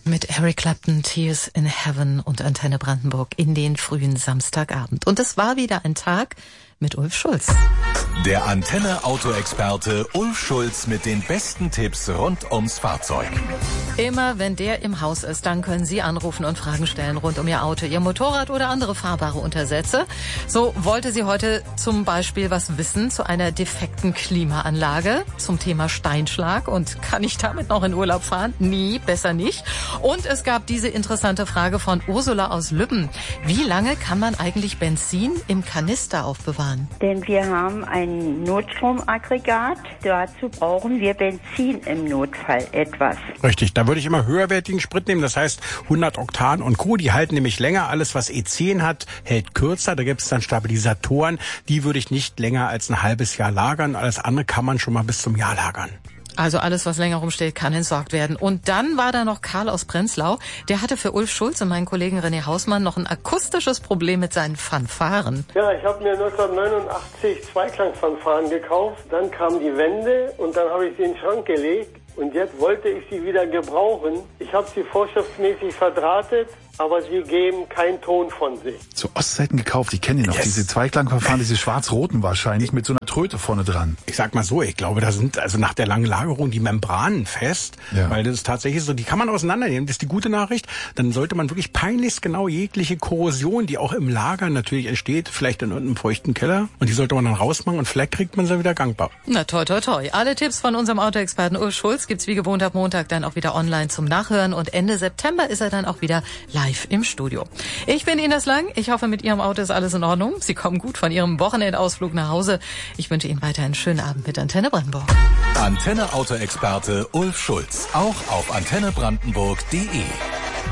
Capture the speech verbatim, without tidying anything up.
Mit Eric Clapton, Tears in Heaven und Antenne Brandenburg in den frühen Samstagabend. Und es war wieder ein Tag mit Ulf Schulz. Der Antenne-Auto-Experte Ulf Schulz mit den besten Tipps rund ums Fahrzeug. Immer wenn der im Haus ist, dann können Sie anrufen und Fragen stellen rund um Ihr Auto, Ihr Motorrad oder andere fahrbare Untersätze. So wollte sie heute zum Beispiel was wissen zu einer defekten Klimaanlage, zum Thema Steinschlag und kann ich damit noch in Urlaub fahren? Nie, besser nicht. Und es gab diese interessante Frage von Ursula aus Lübben. Wie lange kann man eigentlich Benzin im Kanister aufbewahren? Denn wir haben ein Notstromaggregat. Dazu brauchen wir Benzin im Notfall etwas. Richtig, da würde ich immer höherwertigen Sprit nehmen. Das heißt hundert Oktan und Co. Die halten nämlich länger. Alles, was E zehn hat, hält kürzer. Da gibt es dann Stabilisatoren. Die würde ich nicht länger als ein halbes Jahr lagern. Alles andere kann man schon mal bis zum Jahr lagern. Also alles, was länger rumsteht, kann entsorgt werden. Und dann war da noch Karl aus Prenzlau. Der hatte für Ulf Schulz und meinen Kollegen René Hausmann noch ein akustisches Problem mit seinen Fanfaren. Ja, ich habe mir neunzehnhundertneunundachtzig Zweiklangfanfaren gekauft. Dann kam die Wende und dann habe ich sie in den Schrank gelegt. Und jetzt wollte ich sie wieder gebrauchen. Ich habe sie vorschriftsmäßig verdrahtet, aber sie geben keinen Ton von sich. Zu Ostzeiten gekauft, ich kenne die noch, yes. Diese Zweiklangverfahren, diese schwarz-roten wahrscheinlich, mit so einer Tröte vorne dran. Ich sag mal so, ich glaube, da sind also nach der langen Lagerung die Membranen fest, ja. Weil das ist tatsächlich so, die kann man auseinandernehmen, das ist die gute Nachricht. Dann sollte man wirklich peinlichst genau jegliche Korrosion, die auch im Lager natürlich entsteht, vielleicht in irgendeinem feuchten Keller, und die sollte man dann rausmachen und vielleicht kriegt man sie wieder gangbar. Na toi toi toi. Alle Tipps von unserem Autoexperten Ulf Schulz gibt's wie gewohnt ab Montag dann auch wieder online zum Nachhören und Ende September ist er dann auch wieder live im Studio. Ich bin Ines Lang. Ich hoffe, mit Ihrem Auto ist alles in Ordnung. Sie kommen gut von Ihrem Wochenendausflug nach Hause. Ich wünsche Ihnen weiter einen schönen Abend mit Antenne Brandenburg. Antenne Auto-Experte Ulf Schulz. Auch auf antenne brandenburg punkt de.